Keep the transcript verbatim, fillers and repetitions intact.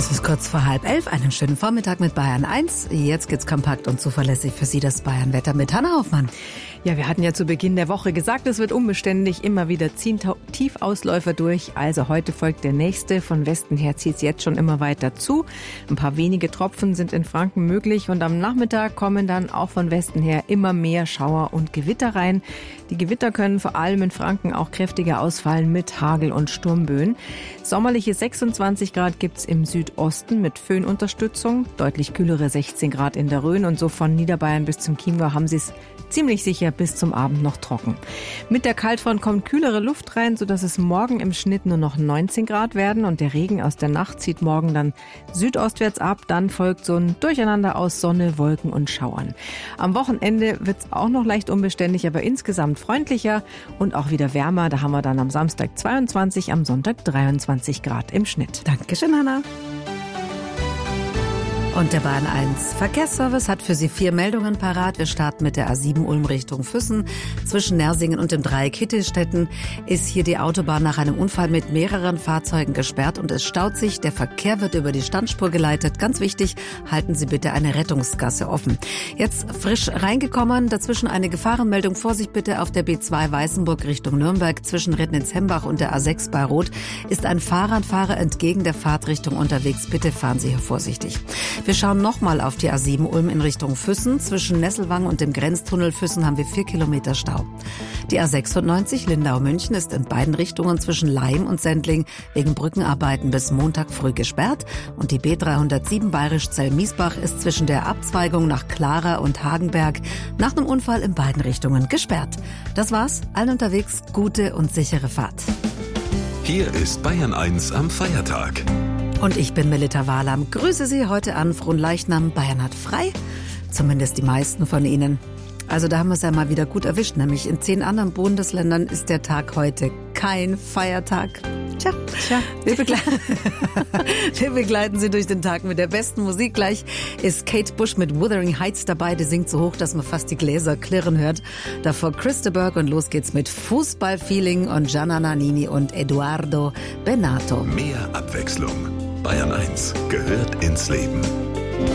Es ist kurz vor halb elf, einen schönen Vormittag mit Bayern eins. Jetzt geht's kompakt und zuverlässig für Sie das Bayern-Wetter mit Hanna Hoffmann. Ja, wir hatten ja zu Beginn der Woche gesagt, es wird unbeständig, immer wieder ziehen Tiefausläufer durch. Also heute folgt der nächste. Von Westen her zieht es jetzt schon immer weiter zu. Ein paar wenige Tropfen sind in Franken möglich und am Nachmittag kommen dann auch von Westen her immer mehr Schauer und Gewitter rein. Die Gewitter können vor allem in Franken auch kräftiger ausfallen mit Hagel und Sturmböen. Sommerliche sechsundzwanzig Grad gibt's im Südosten mit Föhnunterstützung, deutlich kühlere sechzehn Grad in der Rhön und so von Niederbayern bis zum Chiemgau haben sie es ziemlich sicher bis zum Abend noch trocken. Mit der Kaltfront kommt kühlere Luft rein, sodass es morgen im Schnitt nur noch neunzehn Grad werden und der Regen aus der Nacht zieht morgen dann südostwärts ab. Dann folgt so ein Durcheinander aus Sonne, Wolken und Schauern. Am Wochenende wird's auch noch leicht unbeständig, aber insgesamt freundlicher und auch wieder wärmer. Da haben wir dann am Samstag zweiundzwanzig, am Sonntag dreiundzwanzig Grad im Schnitt. Dankeschön, Hanna. Und der Bahn eins Verkehrsservice hat für Sie vier Meldungen parat. Wir starten mit der A sieben Ulm Richtung Füssen. Zwischen Nersingen und dem Dreieck Hittelstetten ist hier die Autobahn nach einem Unfall mit mehreren Fahrzeugen gesperrt und es staut sich. Der Verkehr wird über die Standspur geleitet. Ganz wichtig, halten Sie bitte eine Rettungsgasse offen. Jetzt frisch reingekommen, dazwischen eine Gefahrenmeldung. Vorsicht bitte auf der B zwei Weißenburg Richtung Nürnberg. Zwischen Rednitz-Hembach und der A sechs bei Rot ist ein Fahrradfahrer entgegen der Fahrtrichtung unterwegs. Bitte fahren Sie hier vorsichtig. Wir schauen nochmal auf die A sieben Ulm in Richtung Füssen. Zwischen Nesselwang und dem Grenztunnel Füssen haben wir vier Kilometer Stau. Die A sechsundneunzig Lindau-München ist in beiden Richtungen zwischen Laim und Sendling wegen Brückenarbeiten bis Montag früh gesperrt. Und die B dreihundertsieben Bayerisch-Zell-Miesbach ist zwischen der Abzweigung nach Clara und Hagenberg nach einem Unfall in beiden Richtungen gesperrt. Das war's. Allen unterwegs gute und sichere Fahrt. Hier ist Bayern eins am Feiertag. Und ich bin Melita Wahlam. Grüße Sie heute an Fronleichnam. Bayern hat frei. Zumindest die meisten von Ihnen. Also da haben wir es ja mal wieder gut erwischt. Nämlich in zehn anderen Bundesländern ist der Tag heute kein Feiertag. Tja, Tja. Wir, begle- wir begleiten Sie durch den Tag mit der besten Musik. Gleich ist Kate Bush mit Wuthering Heights dabei. Die singt so hoch, dass man fast die Gläser klirren hört. Davor Chris de Burgh und los geht's mit Fußballfeeling und Gianna Nannini und Eduardo Benato. Mehr Abwechslung. Bayern eins gehört ins Leben.